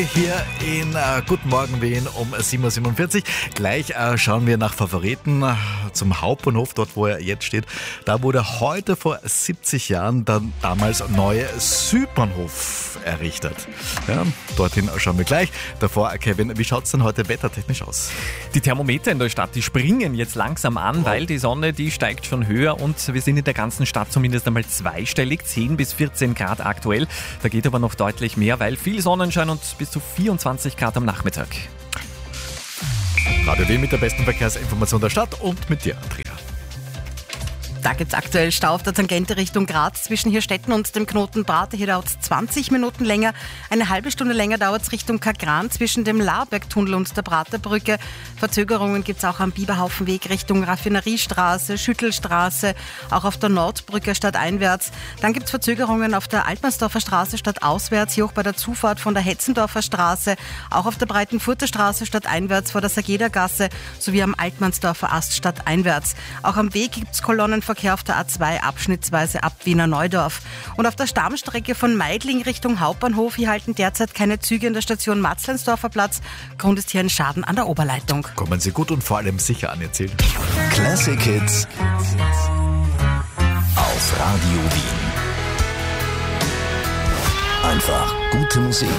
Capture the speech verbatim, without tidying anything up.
Hier in äh, Guten Morgen Wien um sieben Uhr siebenundvierzig. Gleich äh, schauen wir nach Favoriten äh, zum Hauptbahnhof, dort wo er jetzt steht. Da wurde heute vor siebzig Jahren dann damals neue Südbahnhof errichtet. Ja, dorthin schauen wir gleich. Davor, Kevin, wie schaut es denn heute wettertechnisch aus? Die Thermometer in der Stadt, die springen jetzt langsam an, weil die Sonne, die steigt schon höher und wir sind in der ganzen Stadt zumindest einmal zweistellig, zehn bis vierzehn Grad aktuell. Da geht aber noch deutlich mehr, weil viel Sonnenschein und bis zu vierundzwanzig Grad am Nachmittag. Radio Wien mit der besten Verkehrsinformation der Stadt und mit dir, Andrea. Da gibt es aktuell Stau auf der Tangente Richtung Graz zwischen Hirstetten und dem Knoten Brate. Hier dauert es zwanzig Minuten länger. Eine halbe Stunde länger dauert es Richtung Kagran zwischen dem Laarbergtunnel und der Praterbrücke. Verzögerungen gibt es auch am Biberhaufenweg Richtung Raffineriestraße, Schüttelstraße, auch auf der Nordbrücke stadteinwärts. Dann gibt es Verzögerungen auf der Altmannsdorfer Straße stadtauswärts, hier auch bei der Zufahrt von der Hetzendorfer Straße, auch auf der Breitenfurter Straße stadteinwärts vor der Sagedergasse sowie am Altmannsdorfer Ast stadteinwärts. Auch am Weg gibt es Kolonnenverkehr auf der A zwei abschnittsweise ab Wiener Neudorf. Und auf der Stammstrecke von Meidling Richtung Hauptbahnhof, hier halten derzeit keine Züge in der Station Matzleinsdorfer Platz. Grund ist hier ein Schaden an der Oberleitung. Kommen Sie gut und vor allem sicher an Ihr Ziel. Classic Hits auf Radio Wien. Einfach gute Musik.